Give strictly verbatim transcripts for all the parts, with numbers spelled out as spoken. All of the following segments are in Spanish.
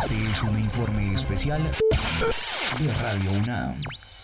Este es un informe especial de Radio UNAM.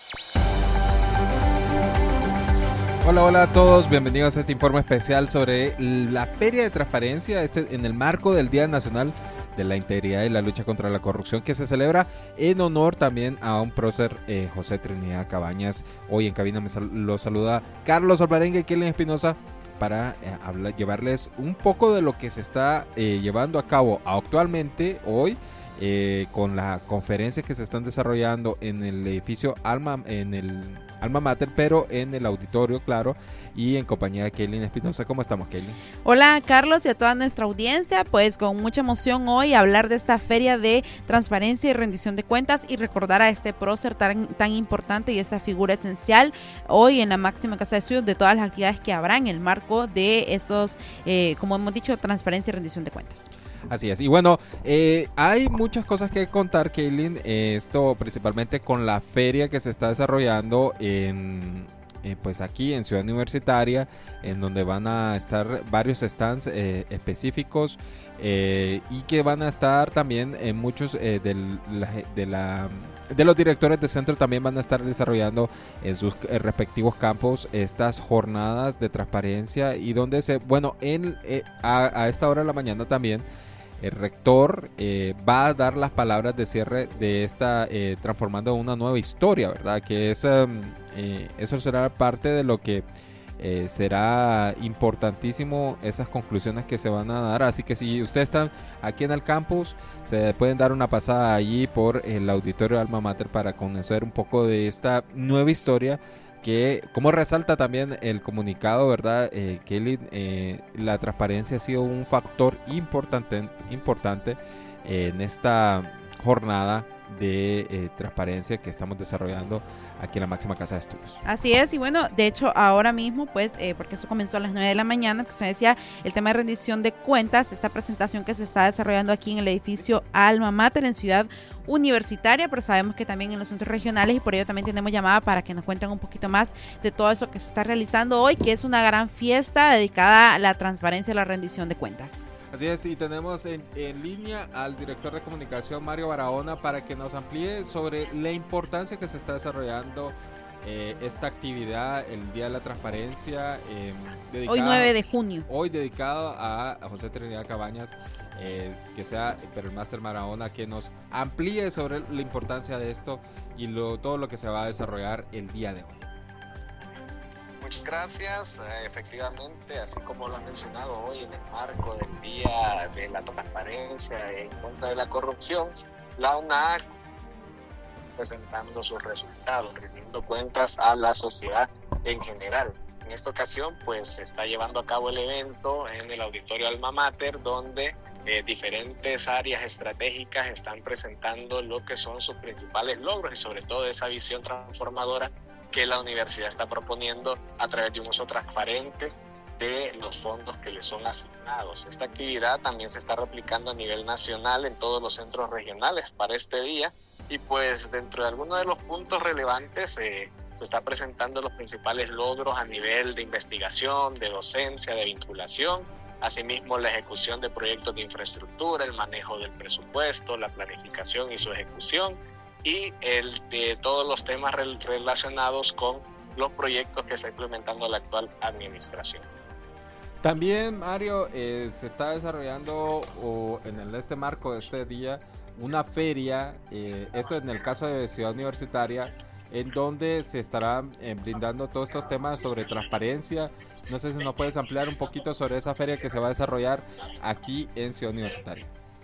Hola, hola a todos, bienvenidos a este informe especial sobre la Feria de Transparencia, este en el marco del Día Nacional de la Integridad y la Lucha contra la Corrupción, que se celebra en honor también a un prócer, eh, José Trinidad Cabañas. Hoy en cabina me sal- lo saluda Carlos Alvarenga y Kellen Espinosa para eh, hablar, llevarles un poco de lo que se está eh, llevando a cabo actualmente hoy. Eh, con la conferencia que se están desarrollando en el edificio Alma, en el Alma Mater, pero en el auditorio, claro, y en compañía de Kellen Espinosa. ¿Cómo estamos, Kellen? Hola, Carlos, y a toda nuestra audiencia, pues con mucha emoción hoy hablar de esta feria de transparencia y rendición de cuentas y recordar a este prócer tan, tan importante y esta figura esencial hoy en la máxima casa de estudios de todas las actividades que habrá en el marco de estos, eh, como hemos dicho, transparencia y rendición de cuentas. Así es, y bueno, eh, hay muchas cosas que contar, Kaylin, eh, esto principalmente con la feria que se está desarrollando en, eh, pues aquí en Ciudad Universitaria, en donde van a estar varios stands eh, específicos eh, y que van a estar también en muchos eh, del, la, de la... de los directores de centro también van a estar desarrollando en sus respectivos campos estas jornadas de transparencia y donde se, bueno, en, eh, a, a esta hora de la mañana también el rector eh, va a dar las palabras de cierre de esta eh, transformando una nueva historia, ¿verdad? Que es, um, eh, eso será parte de lo que Eh, será importantísimo esas conclusiones que se van a dar, así que si ustedes están aquí en el campus se pueden dar una pasada allí por el auditorio Alma Mater para conocer un poco de esta nueva historia que, como resalta también el comunicado, ¿verdad? Eh, Kelly, eh, la transparencia ha sido un factor importante, importante eh, en esta jornada de eh, transparencia que estamos desarrollando aquí en la máxima casa de estudios. Así es, y bueno, de hecho ahora mismo pues, eh, porque esto comenzó a las nueve de la mañana, que usted decía, el tema de rendición de cuentas, esta presentación que se está desarrollando aquí en el edificio Alma Mater en Ciudad Universitaria, pero sabemos que también en los centros regionales, y por ello también tenemos llamada para que nos cuenten un poquito más de todo eso que se está realizando hoy, que es una gran fiesta dedicada a la transparencia y la rendición de cuentas. Así es, y tenemos en, en línea al director de comunicación, Mario Barahona, para que nos amplíe sobre la importancia que se está desarrollando eh, esta actividad, el Día de la Transparencia. Eh, dedicada, hoy nueve de junio. Hoy dedicado a, a José Trinidad Cabañas, eh, que sea, pero el Máster Barahona que nos amplíe sobre la importancia de esto y lo, todo lo que se va a desarrollar el día de hoy. Muchas gracias. Eh, efectivamente, así como lo han mencionado hoy en el marco del Día de la Transparencia en contra de la corrupción, la UNAC presentando sus resultados, rindiendo cuentas a la sociedad en general. En esta ocasión, pues se está llevando a cabo el evento en el auditorio Alma Mater, donde eh, diferentes áreas estratégicas están presentando lo que son sus principales logros y sobre todo esa visión transformadora que la universidad está proponiendo a través de un uso transparente de los fondos que le son asignados. Esta actividad también se está replicando a nivel nacional en todos los centros regionales para este día y pues dentro de algunos de los puntos relevantes eh, se está presentando los principales logros a nivel de investigación, de docencia, de vinculación, asimismo la ejecución de proyectos de infraestructura, el manejo del presupuesto, la planificación y su ejecución, y el de todos los temas relacionados con los proyectos que está implementando la actual administración. También, Mario, eh, se está desarrollando o en el, este marco de este día una feria, eh, esto en el caso de Ciudad Universitaria, en donde se estarán eh, brindando todos estos temas sobre transparencia. No sé si nos puedes ampliar un poquito sobre esa feria que se va a desarrollar aquí en Ciudad Universitaria.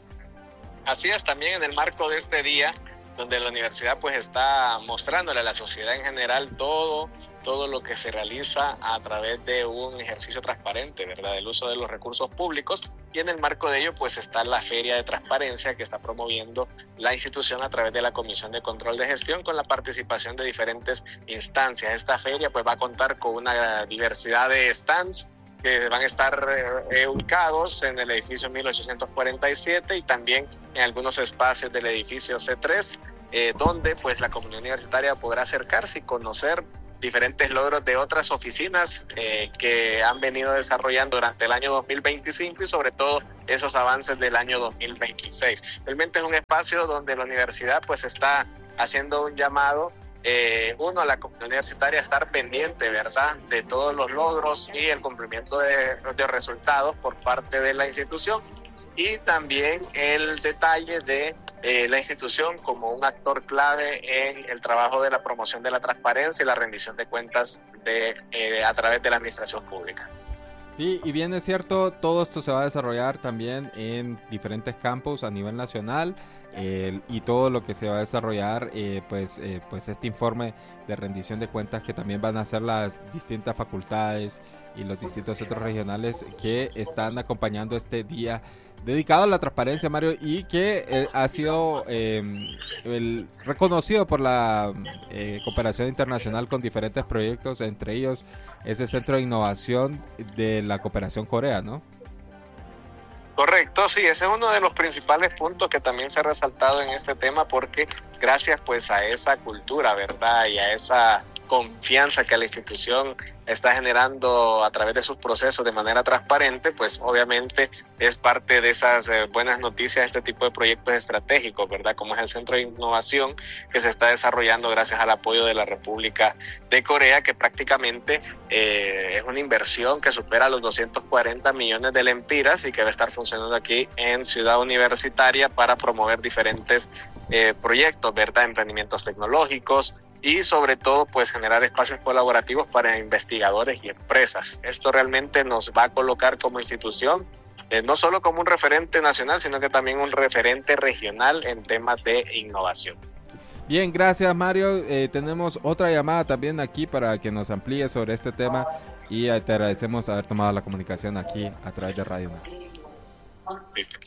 Así es, también en el marco de este día, donde la universidad pues está mostrándole a la sociedad en general todo, todo lo que se realiza a través de un ejercicio transparente, ¿verdad? Del uso de los recursos públicos, y en el marco de ello pues está la Feria de Transparencia que está promoviendo la institución a través de la Comisión de Control de Gestión con la participación de diferentes instancias. Esta feria pues va a contar con una diversidad de stands que van a estar eh, ubicados en el edificio mil ochocientos cuarenta y siete y también en algunos espacios del edificio C tres, eh, donde pues la comunidad universitaria podrá acercarse y conocer diferentes logros de otras oficinas eh, que han venido desarrollando durante el año dos mil veinticinco y sobre todo esos avances del año dos mil veintiséis. Realmente es un espacio donde la universidad pues está haciendo un llamado, eh, uno, a la comunidad universitaria a estar pendiente, ¿verdad?, de todos los logros y el cumplimiento de, de resultados por parte de la institución, y también el detalle de eh, la institución como un actor clave en el trabajo de la promoción de la transparencia y la rendición de cuentas de, eh, a través de la administración pública. Sí, y bien es cierto, todo esto se va a desarrollar también en diferentes campus a nivel nacional, eh, y todo lo que se va a desarrollar, eh, pues, eh, pues este informe de rendición de cuentas que también van a hacer las distintas facultades y los distintos centros regionales que están acompañando este día dedicado a la transparencia, Mario, y que eh, ha sido eh, el, reconocido por la eh, cooperación internacional con diferentes proyectos, entre ellos ese centro de innovación de la cooperación Corea, ¿no? Correcto, sí, ese es uno de los principales puntos que también se ha resaltado en este tema, porque gracias pues a esa cultura, ¿verdad?, y a esa confianza que la institución está generando a través de sus procesos de manera transparente, pues obviamente es parte de esas eh, buenas noticias este tipo de proyectos estratégicos, ¿verdad?, como es el Centro de Innovación que se está desarrollando gracias al apoyo de la República de Corea, que prácticamente eh, es una inversión que supera los doscientos cuarenta millones de lempiras y que va a estar funcionando aquí en Ciudad Universitaria para promover diferentes eh, proyectos, ¿verdad?, emprendimientos tecnológicos, y sobre todo pues generar espacios colaborativos para investigadores y empresas. Esto realmente nos va a colocar como institución eh, no solo como un referente nacional, sino que también un referente regional en temas de innovación. Bien, gracias, Mario. Eh, tenemos otra llamada también aquí para que nos amplíe sobre este tema, y eh, te agradecemos haber tomado la comunicación aquí a través de Radio Una. Listo.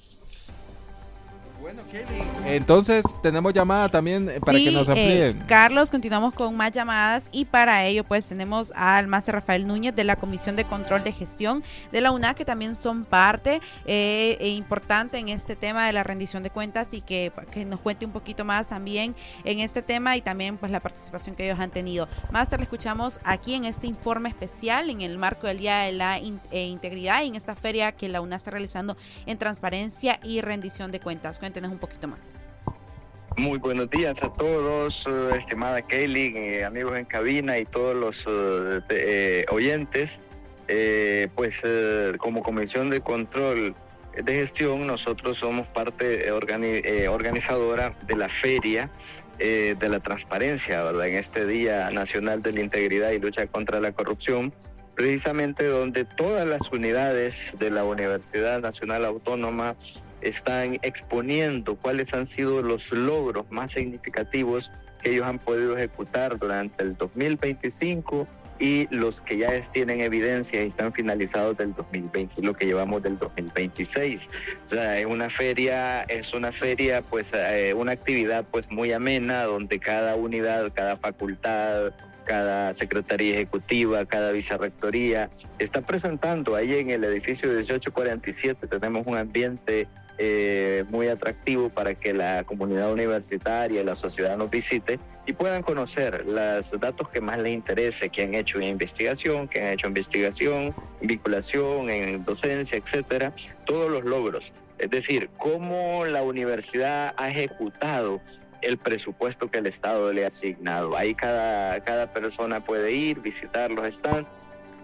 Bueno, Kelly, entonces tenemos llamada también para sí, que nos amplíen. Eh, Carlos, continuamos con más llamadas, y para ello pues tenemos al máster Rafael Núñez de la Comisión de Control de Gestión de la U N A, que también son parte eh, e importante en este tema de la rendición de cuentas, y que, que nos cuente un poquito más también en este tema y también pues la participación que ellos han tenido. Máster, le escuchamos aquí en este informe especial en el marco del Día de la in, eh, Integridad y en esta feria que la U N A está realizando en transparencia y rendición de cuentas. Cuéntenos un poquito más. Muy buenos días a todos, uh, estimada Kelly, eh, amigos en cabina y todos los uh, de, eh, oyentes. Eh, pues uh, como Comisión de Control de Gestión, nosotros somos parte organi- eh, organizadora de la Feria eh, de la Transparencia, ¿verdad?, en este Día Nacional de la Integridad y Lucha contra la Corrupción, precisamente donde todas las unidades de la Universidad Nacional Autónoma están exponiendo cuáles han sido los logros más significativos que ellos han podido ejecutar durante el dos mil veinticinco y los que ya tienen evidencia y están finalizados del dos mil veinte, lo que llevamos del dos mil veintiséis. O sea, es una feria, es una feria, pues, eh, una actividad pues muy amena, donde cada unidad, cada facultad, cada secretaría ejecutiva, cada vicerrectoría está presentando ahí en el edificio dieciocho cuarenta y siete. Tenemos un ambiente eh, muy atractivo para que la comunidad universitaria y la sociedad nos visite y puedan conocer los datos que más les interese, que han hecho en investigación, que han hecho investigación, vinculación, en docencia, etcétera, todos los logros. Es decir, cómo la universidad ha ejecutado el presupuesto que el Estado le ha asignado. Ahí cada, cada persona puede ir, visitar los stands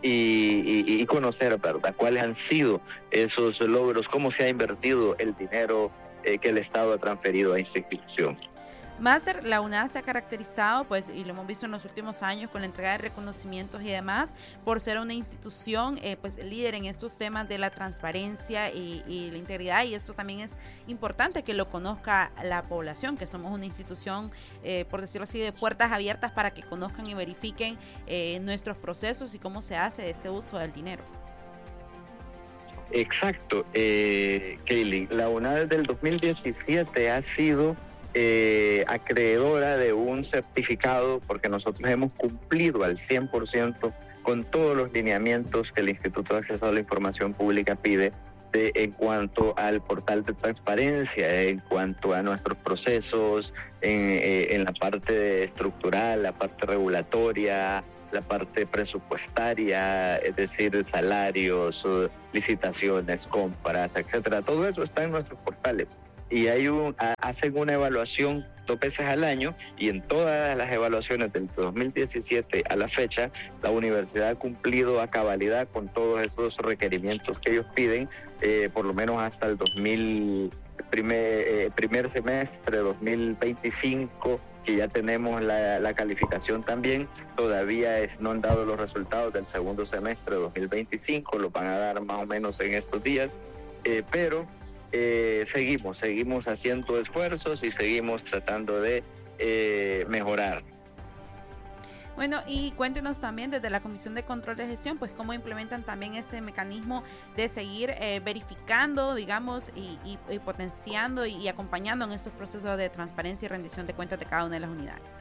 y, y, y conocer, ¿verdad?, cuáles han sido esos logros, cómo se ha invertido el dinero eh, que el Estado ha transferido a esta institución. Máster, la U N A se ha caracterizado, pues, y lo hemos visto en los últimos años con la entrega de reconocimientos y demás, por ser una institución eh, pues líder en estos temas de la transparencia y, y la integridad, y esto también es importante que lo conozca la población, que somos una institución, eh, por decirlo así, de puertas abiertas para que conozcan y verifiquen eh, nuestros procesos y cómo se hace este uso del dinero. Exacto, eh, Kaylee, la U N A desde el dos mil diecisiete ha sido Eh, acreedora de un certificado, porque nosotros hemos cumplido al cien por ciento con todos los lineamientos que el Instituto de Acceso a la Información Pública pide de, en cuanto al portal de transparencia, en cuanto a nuestros procesos, en, en la parte estructural, la parte regulatoria, la parte presupuestaria, es decir, salarios, licitaciones, compras, etcétera. Todo eso está en nuestros portales. Y hay un, hacen una evaluación dos veces al año, y en todas las evaluaciones del dos mil diecisiete a la fecha, la universidad ha cumplido a cabalidad con todos esos requerimientos que ellos piden, eh, por lo menos hasta el dos mil, primer, eh, primer semestre dos mil veinticinco, que ya tenemos la, la calificación también. Todavía es, no han dado los resultados del segundo semestre dos mil veinticinco, los van a dar más o menos en estos días, eh, pero Eh, seguimos, seguimos haciendo esfuerzos y seguimos tratando de eh, mejorar. Bueno, y cuéntenos también desde la Comisión de Control de Gestión, pues cómo implementan también este mecanismo de seguir eh, verificando, digamos, y, y, y potenciando y, y acompañando en estos procesos de transparencia y rendición de cuentas de cada una de las unidades.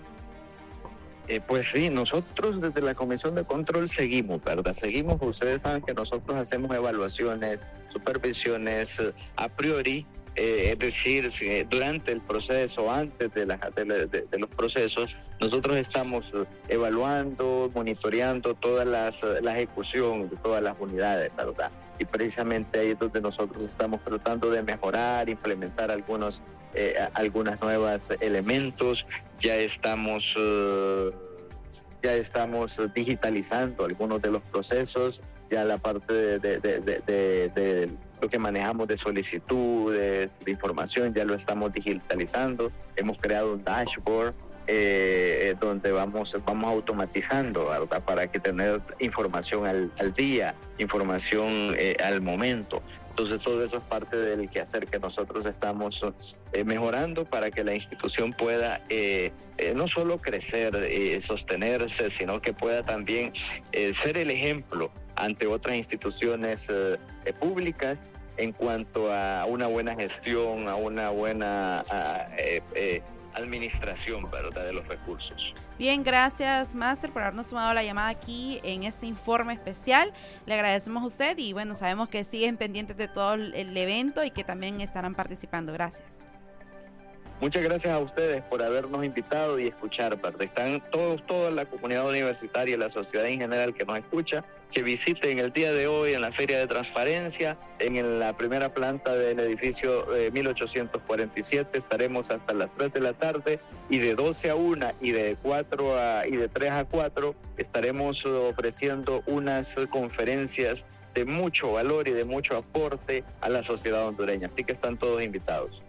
Eh, pues sí, nosotros desde la Comisión de Control seguimos, ¿verdad? Seguimos, ustedes saben que nosotros hacemos evaluaciones, supervisiones eh, a priori, eh, es decir, si, durante el proceso, antes de, la, de, la, de, de los procesos, nosotros estamos evaluando, monitoreando toda las, la ejecución de todas las unidades, ¿verdad? Y precisamente ahí es donde nosotros estamos tratando de mejorar, implementar algunos, eh, algunas nuevas elementos. Ya estamos, uh, ya estamos digitalizando algunos de los procesos, ya la parte de, de, de, de, de, de lo que manejamos de solicitudes, de información, ya lo estamos digitalizando. Hemos creado un dashboard Eh, donde vamos, vamos automatizando, ¿verdad? Para que tener información al, al día, información eh, al momento. Entonces todo eso es parte del quehacer que nosotros estamos eh, mejorando para que la institución pueda eh, eh, no solo crecer y eh, sostenerse, sino que pueda también eh, ser el ejemplo ante otras instituciones eh, eh, públicas en cuanto a una buena gestión, a una buena a, eh, eh, administración, ¿verdad?, de los recursos. Bien, gracias, Máster, por habernos tomado la llamada aquí en este informe especial. Le agradecemos a usted y bueno, sabemos que siguen pendientes de todo el evento y que también estarán participando. Gracias. Muchas gracias a ustedes por habernos invitado y escuchar, ¿verdad? Están todos, toda la comunidad universitaria, la sociedad en general que nos escucha, que visiten el día de hoy en la Feria de Transparencia, en la primera planta del edificio eh, mil ochocientos cuarenta y siete. Estaremos hasta las tres de la tarde y de doce a una y de cuatro a, y de tres a cuatro estaremos ofreciendo unas conferencias de mucho valor y de mucho aporte a la sociedad hondureña. Así que están todos invitados.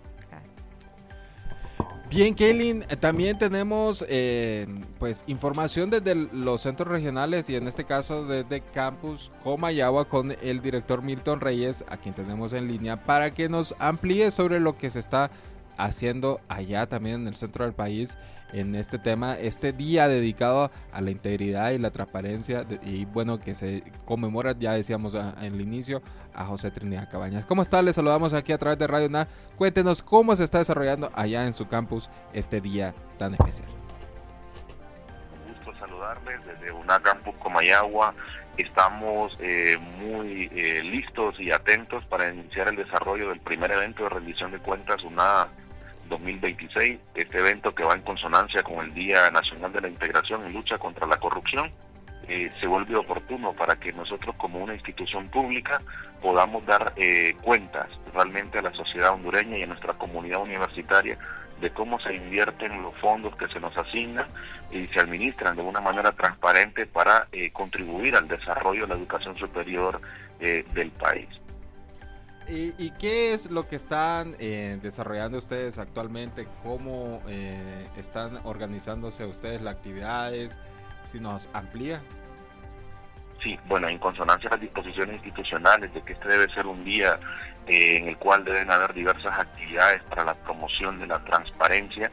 Bien, Kaylin, también tenemos eh, pues información desde los centros regionales y en este caso desde Campus Comayagua con el director Milton Reyes, a quien tenemos en línea, para que nos amplíe sobre lo que se está haciendo allá también en el centro del país en este tema, este día dedicado a la integridad y la transparencia de, y bueno, que se conmemora, ya decíamos a, en el inicio, a José Trinidad Cabañas. ¿Cómo está? Les saludamos aquí a través de Radio N A. Cuéntenos cómo se está desarrollando allá en su campus este día tan especial. Un gusto saludarles desde U N A Campus Comayagua. Estamos eh, muy eh, listos y atentos para iniciar el desarrollo del primer evento de rendición de cuentas U N A dos mil veintiséis, este evento que va en consonancia con el Día Nacional de la Integración y Lucha contra la Corrupción. Eh, se vuelve oportuno para que nosotros como una institución pública podamos dar eh, cuentas realmente a la sociedad hondureña y a nuestra comunidad universitaria de cómo se invierten los fondos que se nos asignan y se administran de una manera transparente para eh, contribuir al desarrollo de la educación superior eh, del país. ¿Y, ¿Y qué es lo que están eh, desarrollando ustedes actualmente? ¿Cómo eh, están organizándose ustedes las actividades? Si nos amplía. Sí, bueno, en consonancia a las disposiciones institucionales de que este debe ser un día eh, en el cual deben haber diversas actividades para la promoción de la transparencia,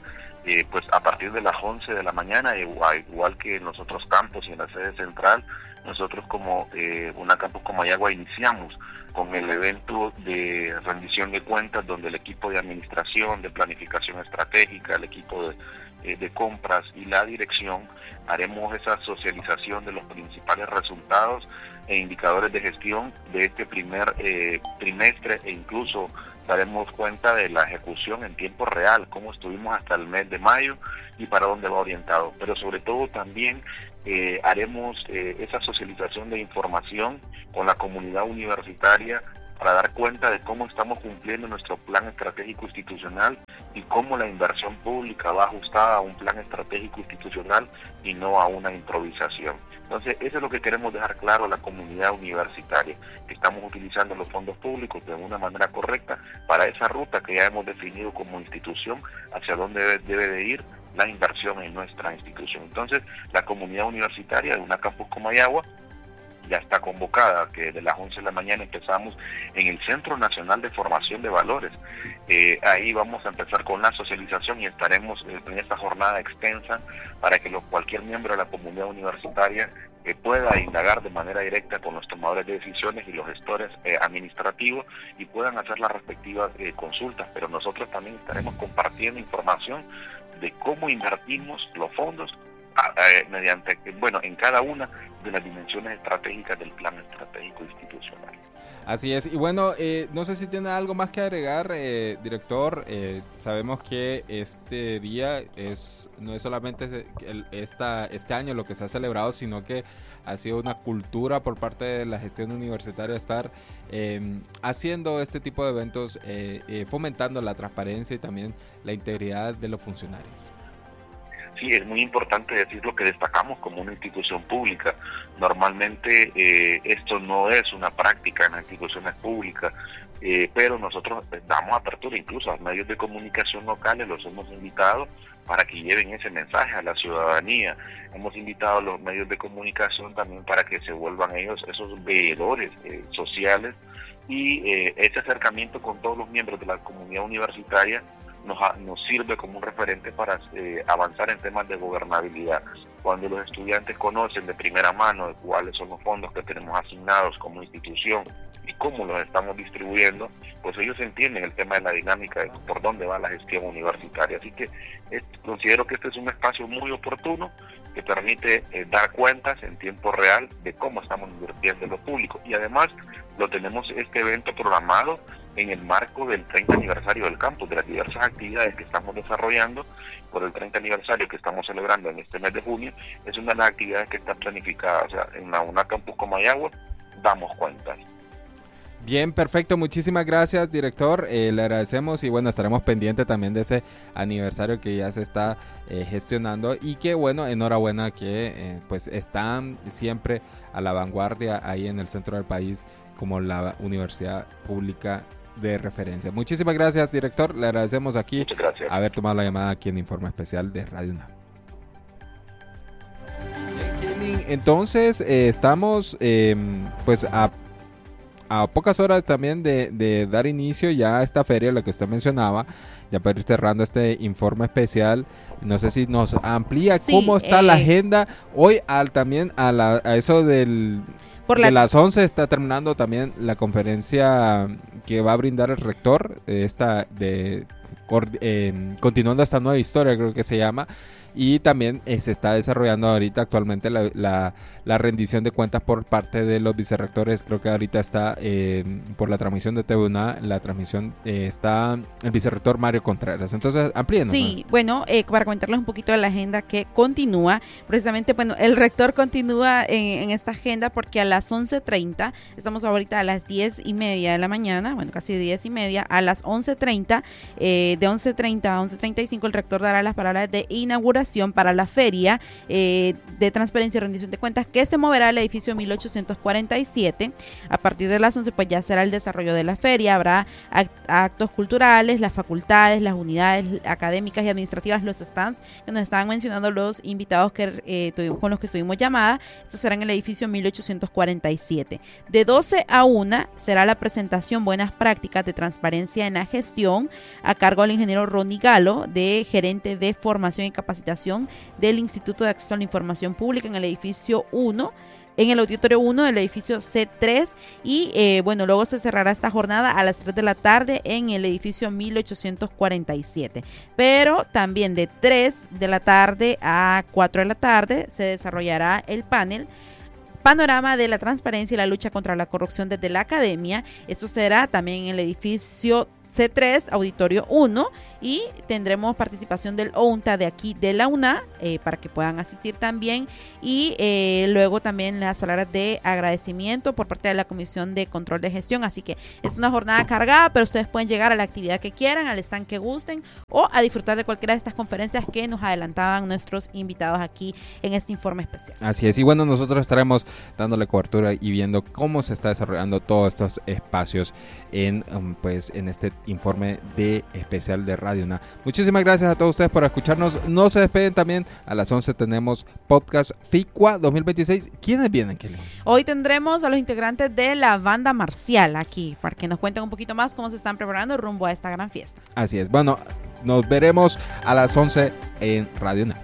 eh, pues a partir de las once de la mañana, igual, igual que en los otros campos y en la sede central, nosotros como eh, una campus Comayagua iniciamos con el evento de rendición de cuentas, donde el equipo de administración, de planificación estratégica, el equipo de, eh, de compras y la dirección haremos esa socialización de los principales resultados e indicadores de gestión de este primer eh, trimestre, e incluso daremos cuenta de la ejecución en tiempo real, cómo estuvimos hasta el mes de mayo y para dónde va orientado. Pero sobre todo también eh, haremos eh, esa socialización de información con la comunidad universitaria para dar cuenta de cómo estamos cumpliendo nuestro plan estratégico institucional y cómo la inversión pública va ajustada a un plan estratégico institucional y no a una improvisación. Entonces, eso es lo que queremos dejar claro a la comunidad universitaria, que estamos utilizando los fondos públicos de una manera correcta para esa ruta que ya hemos definido como institución, hacia dónde debe, debe de ir la inversión en nuestra institución. Entonces, la comunidad universitaria de una campus Comayagua ya está convocada, que de las once de la mañana empezamos en el Centro Nacional de Formación de Valores. Eh, ahí vamos a empezar con la socialización y estaremos eh, en esta jornada extensa para que lo, cualquier miembro de la comunidad universitaria eh, pueda indagar de manera directa con los tomadores de decisiones y los gestores eh, administrativos y puedan hacer las respectivas eh, consultas. Pero nosotros también estaremos compartiendo información de cómo invertimos los fondos Eh, mediante, bueno, en cada una de las dimensiones estratégicas del plan estratégico institucional. Así es, y bueno, eh, no sé si tiene algo más que agregar, eh, director. Eh, sabemos que este día es no es solamente el, esta, este año lo que se ha celebrado, sino que ha sido una cultura por parte de la gestión universitaria estar eh, haciendo este tipo de eventos, eh, eh, fomentando la transparencia y también la integridad de los funcionarios. Sí, es muy importante decir lo que destacamos como una institución pública. Normalmente eh, esto no es una práctica en las instituciones públicas, eh, pero nosotros damos apertura incluso a medios de comunicación locales, los hemos invitado para que lleven ese mensaje a la ciudadanía. Hemos invitado a los medios de comunicación también para que se vuelvan ellos esos veedores eh, sociales y eh, ese acercamiento con todos los miembros de la comunidad universitaria Nos, nos sirve como un referente para eh, avanzar en temas de gobernabilidad. Cuando los estudiantes conocen de primera mano de cuáles son los fondos que tenemos asignados como institución y cómo los estamos distribuyendo, pues ellos entienden el tema de la dinámica de por dónde va la gestión universitaria. Así que es, considero que este es un espacio muy oportuno que permite eh, dar cuentas en tiempo real de cómo estamos invirtiendo lo público. Y además lo tenemos este evento programado en el marco del treinta aniversario del campus, de las diversas actividades que estamos desarrollando por el treinta aniversario que estamos celebrando en este mes de junio. Es una de las actividades que están planificadas, o sea, en la UNA Campus Comayagua damos cuentas. Bien, perfecto, muchísimas gracias, director, eh, le agradecemos y bueno, estaremos pendientes también de ese aniversario que ya se está eh, gestionando y que bueno, enhorabuena que eh, pues están siempre a la vanguardia ahí en el centro del país como la universidad pública de referencia. Muchísimas gracias, director, le agradecemos aquí haber tomado la llamada aquí en Informe Especial de Radio UNAM. Entonces eh, estamos eh, pues a a pocas horas también de, de dar inicio ya a esta feria, lo que usted mencionaba, ya para ir cerrando este informe especial. No sé si nos amplía sí, cómo está eh, la agenda hoy, al también a, la, a eso del por la, de las once está terminando también la conferencia que va a brindar el rector, esta de eh, continuando esta nueva historia, creo que se llama. Y también eh, se está desarrollando ahorita actualmente la, la, la rendición de cuentas por parte de los vicerrectores. Creo que ahorita está eh, por la transmisión de T V U N A, la transmisión eh, está el vicerrector Mario Contreras. Entonces, amplíenos. Sí, ¿no? Bueno, eh, para comentarles un poquito de la agenda que continúa, precisamente, bueno, el rector continúa en, en esta agenda porque a las once treinta, estamos ahorita a las diez y media de la mañana, bueno, casi diez y media, a las once treinta, eh, de once treinta a once treinta y cinco, el rector dará las palabras de inauguración para la feria eh, de transparencia y rendición de cuentas que se moverá al edificio mil ochocientos cuarenta y siete. A partir de las once pues ya será el desarrollo de la feria, habrá act- actos culturales, las facultades, las unidades académicas y administrativas, los stands que nos estaban mencionando los invitados que eh, tuvimos, con los que estuvimos llamada. Esto será en el edificio mil ochocientos cuarenta y siete. De doce a una será la presentación Buenas Prácticas de Transparencia en la Gestión a cargo al ingeniero Ronnie Galo, de gerente de formación y capacitación del Instituto de Acceso a la Información Pública en el edificio uno, en el auditorio uno del edificio C tres, y eh, bueno, luego se cerrará esta jornada a las tres de la tarde en el edificio mil ochocientos cuarenta y siete, pero también de tres de la tarde a cuatro de la tarde se desarrollará el panel Panorama de la Transparencia y la Lucha contra la Corrupción desde la Academia. Esto será también en el edificio C tres, auditorio uno, y tendremos participación del O U N T A de aquí de la U N A eh, para que puedan asistir también, y eh, luego también las palabras de agradecimiento por parte de la Comisión de Control de Gestión. Así que es una jornada cargada, pero ustedes pueden llegar a la actividad que quieran, al stand que gusten, o a disfrutar de cualquiera de estas conferencias que nos adelantaban nuestros invitados aquí en este informe especial. Así es, y bueno, nosotros estaremos dándole cobertura y viendo cómo se está desarrollando todos estos espacios en um, pues en este informe de especial de Radio U N A. Muchísimas gracias a todos ustedes por escucharnos. No se despeden. También a las once tenemos podcast FICUA dos mil veintiséis. ¿Quiénes vienen, Kelly? Hoy tendremos a los integrantes de la banda marcial aquí para que nos cuenten un poquito más cómo se están preparando rumbo a esta gran fiesta. Así es. Bueno, nos veremos a las once en Radio U N A.